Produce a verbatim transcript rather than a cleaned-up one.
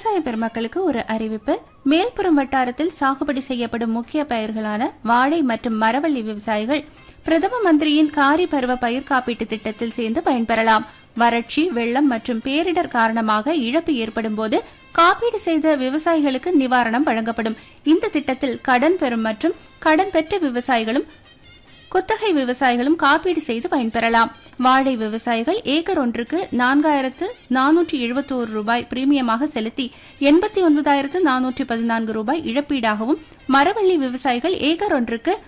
விவசாய பெருமக்களுக்கு ஒரு அறிவிப்பு. மேல்புறம் வட்டாரத்தில் சாகுபடி செய்யப்படும் முக்கிய பயிர்களான வாழை மற்றும் மரவள்ளி விவசாயிகள் பிரதம மந்திரியின் காரி பருவ பயிர் காப்பீட்டு திட்டத்தில் சேர்ந்து பயன்பெறலாம். வறட்சி, வெள்ளம் மற்றும் பேரிடர் காரணமாக இழப்பு ஏற்படும் போது காப்பீடு செய்த விவசாயிகளுக்கு நிவாரணம் வழங்கப்படும். இந்த திட்டத்தில் கடன் பெறும் மற்றும் கடன் பெற்ற விவசாயிகளும் குத்தகை விவசாயிகளும் காப்பீடு செய்து பயன்பெறலாம். வாழை விவசாயிகள் ஏக்கர் ஒன்றுக்கு நான்காயிரத்து நானூற்றி எழுபத்தி ஒரு ரூபாய் பிரீமியமாக செலுத்தி எண்பத்தி ஒன்பதாயிரத்து நானூற்றி பதினான்கு ரூபாய் இழப்பீடாகவும், மரவள்ளி விவசாயிகள் ஏக்கர் ஒன்றுக்கு